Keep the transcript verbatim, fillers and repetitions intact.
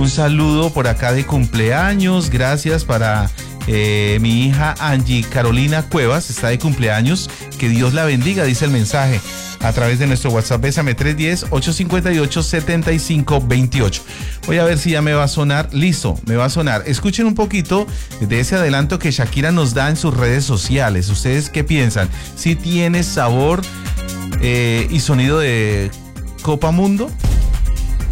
Un saludo por acá de cumpleaños, gracias para eh, mi hija Angie Carolina Cuevas, está de cumpleaños, que Dios la bendiga, dice el mensaje a través de nuestro WhatsApp. Bésame tres uno cero, ocho cinco ocho, siete cinco dos ocho. Voy a ver si ya me va a sonar. Listo, me va a sonar. Escuchen un poquito de ese adelanto que Shakira nos da en sus redes sociales. ¿Ustedes qué piensan? ¿Si tiene sabor eh, y sonido de Copa Mundo?